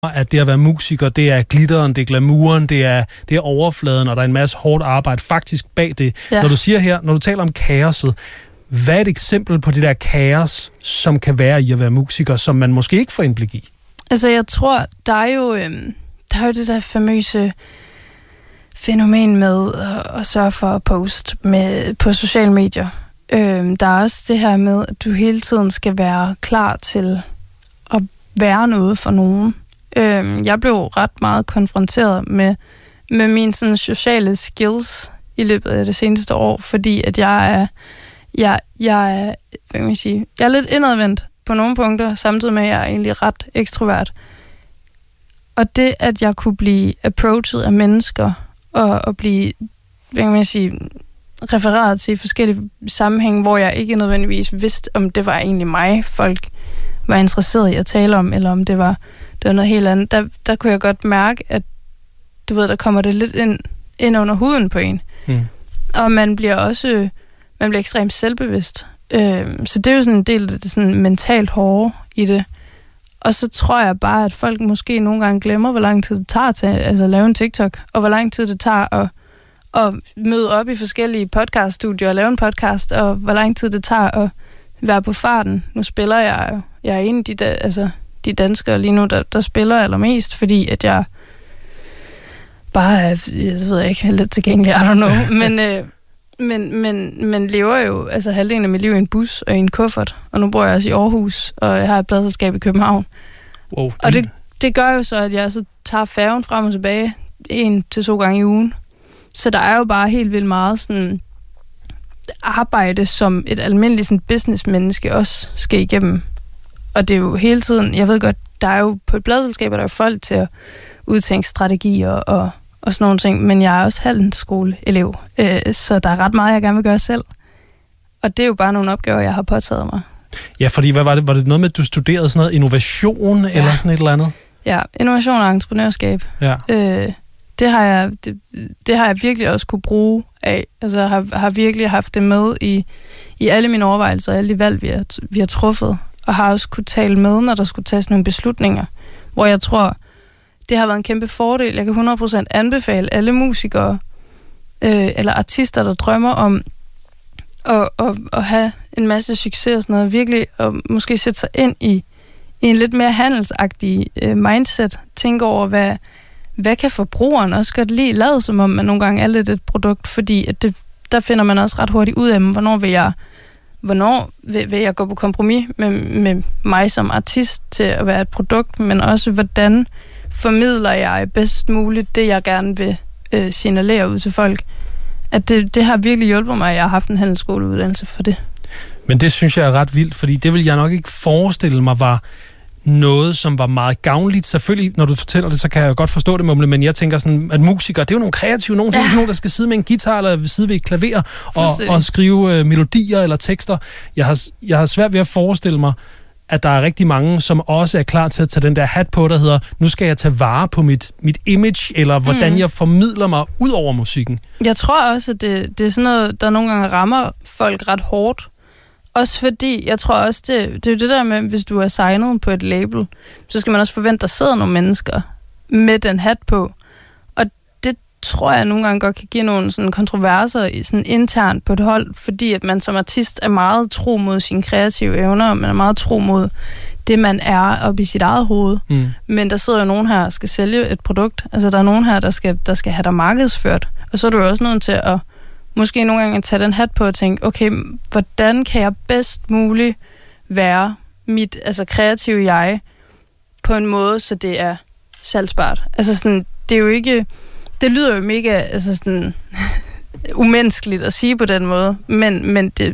at det at være musiker, det er glitteren, det er glamouren, det er overfladen, og der er en masse hårdt arbejde faktisk bag det. Ja. Når du siger her, når du taler om kaoset, hvad er et eksempel på det der kaos, som kan være i at være musiker, som man måske ikke får indblik i? Altså, jeg tror, der er jo det der famøse fænomen med at sørge for at poste på sociale medier. Der er også det her med, at du hele tiden skal være klar til at være noget for nogen. Jeg blev ret meget konfronteret med mine sådan sociale skills i løbet af det seneste år, fordi at jeg er lidt indadvendt på nogle punkter, samtidig med, at jeg er egentlig ret ekstrovert. Og det, at jeg kunne blive approached af mennesker, og blive, refereret til i forskellige sammenhænge, hvor jeg ikke nødvendigvis vidste, om det var egentlig mig, folk var interesseret i at tale om, eller om det var noget helt andet. Der kunne jeg godt mærke, at du ved, der kommer det lidt ind under huden på en. Mm. Og man bliver ekstremt selvbevidst. Så det er jo sådan en del af det sådan mentalt hårde i det. Og så tror jeg bare, at folk måske nogle gange glemmer, hvor lang tid det tager til at lave en TikTok, og hvor lang tid det tager at møde op i forskellige podcaststudier og lave en podcast, og hvor lang tid det tager at være på farten. Nu spiller jeg er en af de danskere lige nu, der spiller allermest, fordi at jeg bare er lidt tilgængelig, I don't know, men lever jo halvdelen af mit liv i en bus og i en kuffert, og nu bor jeg også i Aarhus, og jeg har et pladselskab i København. Wow, og det gør jo så, at jeg så tager færgen frem og tilbage 1 til 2 gange i ugen. Så der er jo bare helt vildt meget sådan arbejde, som et almindeligt sådan businessmenneske også skal igennem. Og det er jo hele tiden, jeg ved godt, der er jo på et pladselskab, der er jo folk til at udtænke strategier og sådan nogle ting, men jeg er også handelsskoleelev, så der er ret meget, jeg gerne vil gøre selv. Og det er jo bare nogle opgaver, jeg har påtaget mig. Ja, fordi hvad var det? Var det noget med, at du studerede sådan noget innovation, eller sådan et eller andet? Ja, innovation og entreprenørskab. Ja. Det har jeg virkelig også kunne bruge af. Altså, har virkelig haft det med i alle mine overvejelser, alle de valg, vi har truffet, og har også kunne tale med, når der skulle tages nogle beslutninger, hvor jeg tror, det har været en kæmpe fordel. Jeg kan 100% anbefale alle musikere eller artister, der drømmer om at have en masse succes og sådan noget, virkelig at måske sætte sig ind i en lidt mere handelsagtig mindset. Tænke over, hvad kan forbrugeren også godt lide, lade som om man nogle gange er lidt et produkt, fordi at der finder man også ret hurtigt ud af, hvornår vil jeg gå på kompromis med mig som artist til at være et produkt, men også hvordan formidler jeg bedst muligt det, jeg gerne vil signalere ud til folk. At det har virkelig hjulpet mig, at jeg har haft en handelsskoleuddannelse for det. Men det synes jeg er ret vildt, fordi det vil jeg nok ikke forestille mig var noget, som var meget gavnligt. Selvfølgelig, når du fortæller det, så kan jeg godt forstå det, Mumle, men jeg tænker sådan, at musikere, det er jo nogle kreative, nogen der skal sidde med en guitar eller sidde ved et klaver og skrive melodier eller tekster. Jeg har svært ved at forestille mig, at der er rigtig mange, som også er klar til at tage den der hat på, der hedder, nu skal jeg tage vare på mit image, eller hvordan jeg formidler mig ud over musikken. Jeg tror også, at det er sådan noget, der nogle gange rammer folk ret hårdt. Også fordi, jeg tror også, det er jo det der med, hvis du er signet på et label, så skal man også forvente, at der sidder nogle mennesker med den hat på. Og det tror jeg nogle gange godt kan give nogle sådan kontroverser sådan internt på et hold, fordi at man som artist er meget tro mod sine kreative evner, og man er meget tro mod det, man er oppe i sit eget hoved. Mm. Men der sidder jo nogen her, der skal sælge et produkt. Altså, der er nogen her, der skal have dig markedsført. Og så er du jo også nødt til at måske nogle gange at tage den hat på og tænke, okay, hvordan kan jeg bedst muligt være mit kreative jeg på en måde, så det er salgsbart. Altså sådan, det er jo ikke, det lyder jo mega sådan umenneskeligt at sige på den måde, men det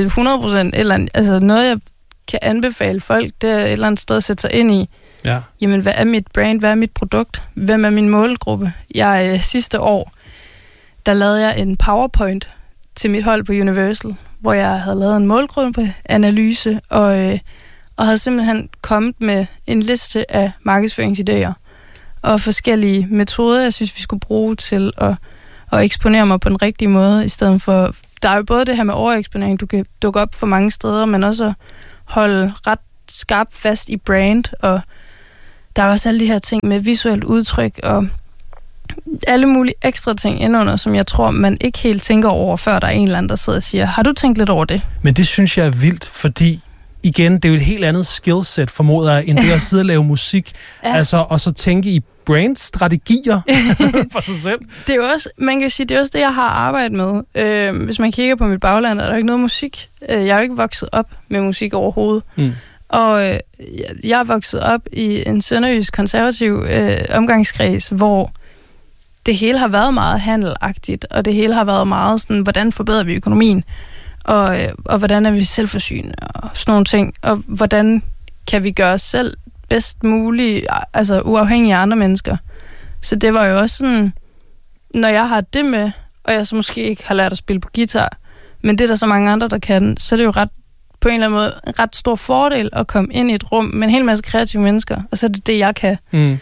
er 100% eller noget, jeg kan anbefale folk, det er et eller andet sted at sætte sig ind i. Ja. Jamen, hvad er mit brand? Hvad er mit produkt? Hvem er min målgruppe? Jeg sidste år, der lavede jeg en PowerPoint til mit hold på Universal, hvor jeg havde lavet en målgruppeanalyse, og havde simpelthen kommet med en liste af markedsføringsidéer og forskellige metoder, jeg synes, vi skulle bruge til at eksponere mig på den rigtige måde, i stedet for, der er jo både det her med overeksponering, du kan dukke op for mange steder, men også holde ret skarpt fast i brand, og der er også alle de her ting med visuelt udtryk og alle mulige ekstra ting indunder, som jeg tror, man ikke helt tænker over, før der er en eller anden, der sidder og siger, har du tænkt lidt over det? Men det synes jeg er vildt, fordi igen, det er jo et helt andet skillset, formoder jeg, end det at sidde og lave musik. Ja. Altså, og så tænke i brandstrategier for sig selv. Det er jo også, man kan sige, det er også det, jeg har arbejdet med. Hvis man kigger på mit bagland, er der ikke noget musik. Jeg er jo ikke vokset op med musik overhovedet. Og jeg er vokset op i en sønderjysk konservativ omgangskreds, hvor det hele har været meget handelagtigt, og det hele har været meget sådan, hvordan forbedrer vi økonomien, og hvordan er vi selvforsynende, og sådan nogle ting, og hvordan kan vi gøre os selv bedst muligt, altså uafhængig af andre mennesker. Så det var jo også sådan, når jeg har det med, og jeg så måske ikke har lært at spille på guitar, men det er der så mange andre, der kan, så er det jo på en eller anden måde en ret stor fordel at komme ind i et rum med en hel masse kreative mennesker, og så er det det, jeg kan.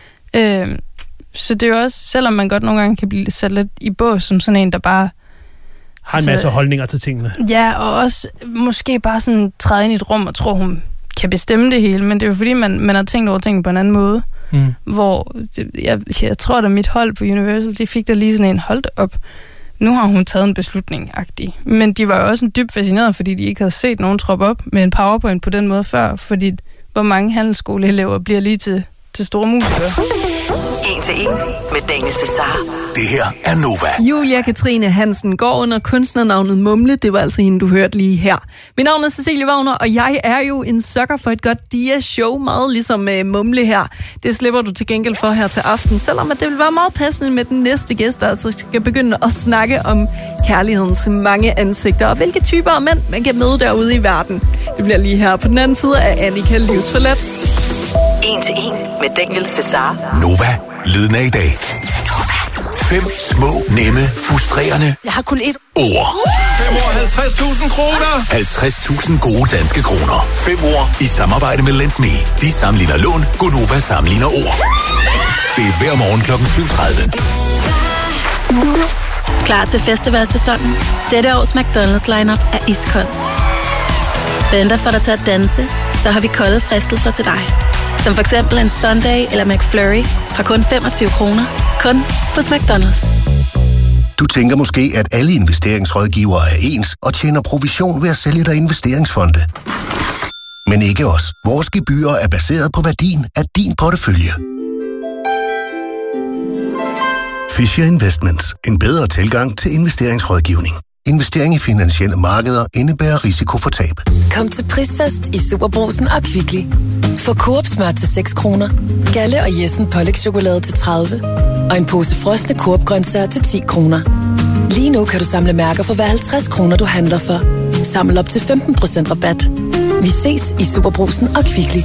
Så det er jo også, selvom man godt nogle gange kan blive sat lidt i bås som sådan en, der bare har en masse holdninger til tingene. Ja, og også måske bare sådan træde ind i et rum og tror, hun kan bestemme det hele, men det er jo fordi, man har tænkt over tingene på en anden måde. Hvor jeg tror, at mit hold på Universal, de fik der lige sådan en holdt op. Nu har hun taget en beslutning-agtig. Men de var jo også en dybt fascineret, fordi de ikke havde set nogen troppe op med en PowerPoint på den måde før, fordi hvor mange handelsskoleelever bliver lige til store musikere. 1 til 1 med Daniel Cesar. Det her er Nova. Julia Katrine Hansen går under kunstnernavnet Mumle. Det var altså hende, du hørte lige her. Mit navn er Cecilie Wagner, og jeg er jo en sukker for et godt dia-show, meget ligesom Mumle her. Det slipper du til gengæld for her til aften, selvom at det vil være meget passende med den næste gæst, der altså skal begynde at snakke om kærlighedens mange ansigter, og hvilke typer af mænd man kan møde derude i verden. Det bliver lige her på den anden side af Annika Livsforladt. 1 til 1 med Daniel Cesar. Nova. Lyden af i dag. 5 små, nemme, frustrerende Jeg har kun ét ord. 5 år, 50.000 kroner. 50.000 gode danske kroner. 5 ord i samarbejde med Lend Me. De sammenligner lån. Gonova sammenligner ord. Det er hver morgen kl. 7:30. Klar til festivalsæsonen? Dette års McDonald's lineup er iskold. Venter for dig til at danse, så har vi kolde fristelser til dig. Som for eksempel en Sunday eller McFlurry fra kun 25 kroner. Kun hos McDonald's. Du tænker måske, at alle investeringsrådgivere er ens og tjener provision ved at sælge dig investeringsfonde. Men ikke os. Vores gebyrer er baseret på værdien af din portefølje. Fisher Investments. En bedre tilgang til investeringsrådgivning. Investering i finansielle markeder indebærer risiko for tab. Kom til Prisfest i Superbrugsen og Kvickly. Få Coop smør til 6 kroner, Galle og Jessen pålægschokolade til 30 og en pose frosne Coop-grøntsager til 10 kroner. Lige nu kan du samle mærker for hver 50 kroner, du handler for. Samle op til 15% rabat. Vi ses i Superbrugsen og Kvickly.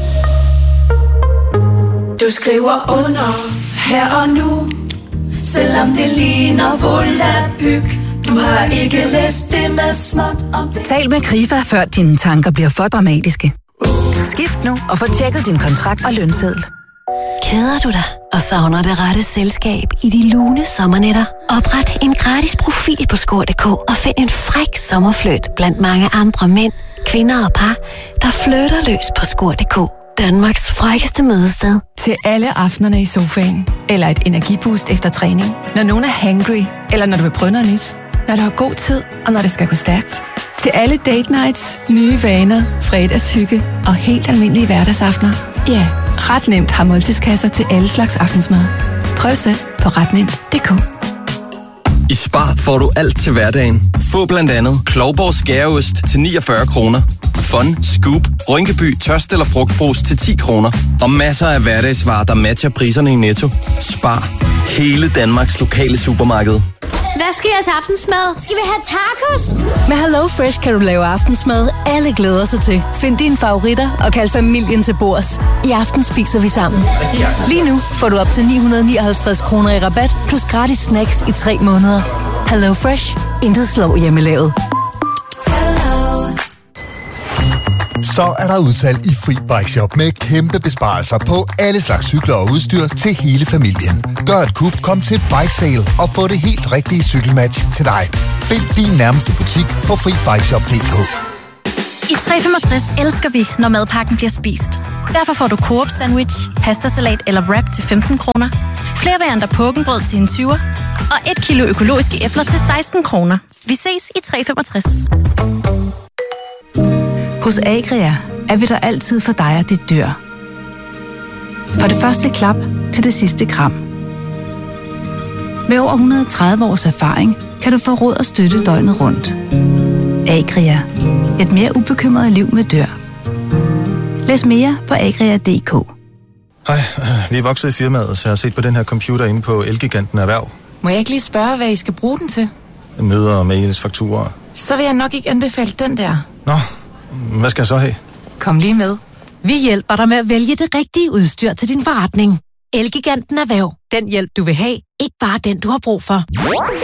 Du skriver under her og nu, selvom det ligner volapyk. Du har ikke læst det med småt om det. Tal med Krifa, før dine tanker bliver for dramatiske. Skift nu og få tjekket din kontrakt og lønseddel. Keder du dig og savner det rette selskab i de lune sommernætter? Opret en gratis profil på Skor.dk og find en fræk sommerfløjt blandt mange andre mænd, kvinder og par, der flytter løs på Skor.dk. Danmarks frækkeste mødested. Til alle aftenerne i sofaen, eller et energiboost efter træning, når nogen er hangry, eller når du vil prøve noget nyt, når du har god tid, og når det skal gå stærkt. Til alle date nights, nye vaner, fredagshygge og helt almindelige hverdagsaftener. Ja, ret nemt har måltidskasser til alle slags aftensmad. Prøv selv på retnemt.dk. I Spar får du alt til hverdagen. Få blandt andet Klovborg skæreost til 49 kroner. Fun, Scoop, Rynkeby, tørst eller frugtbrus til 10 kroner. Og masser af hverdagsvarer, der matcher priserne i Netto. Spar. Hele Danmarks lokale supermarked. Hvad skal jeg til aftensmad? Skal vi have tacos? Med HelloFresh kan du lave aftensmad, alle glæder sig til. Find dine favoritter og kald familien til bords. I aften spiser vi sammen. Lige nu får du op til 959 kroner i rabat, plus gratis snacks i 3 måneder. HelloFresh. Intet slår hjemmelavet. Så er der udsalg i Fri Bike Shop med kæmpe besparelser på alle slags cykler og udstyr til hele familien. Gør et kup, kom til Bike Sale og få det helt rigtige cykelmatch til dig. Find din nærmeste butik på FriBikeShop.dk. I 365 elsker vi, når madpakken bliver spist. Derfor får du Coop sandwich, pastasalat eller wrap til 15 kroner. Flere varianter pukkenbrød til en 20'er. Og 1 kilo økologiske æbler til 16 kroner. Vi ses i 365. Hos Agria er vi der altid for dig og dit dyr. Fra det første klap til det sidste kram. Med over 130 års erfaring kan du få råd og støtte døgnet rundt. Agria. Et mere ubekymret liv med dyr. Læs mere på agria.dk. Hej, vi er vokset i firmaet, så jeg har set på den her computer inde på Elgiganten Erhverv. Må jeg ikke lige spørge, hvad I skal bruge den til? Møder, mails, fakturer. Så vil jeg nok ikke anbefale den der. Nå, hvad skal jeg så have? Kom lige med. Vi hjælper dig med at vælge det rigtige udstyr til din forretning. Elgiganten Erhverv. Den hjælp, du vil have. Ikke bare den, du har brug for.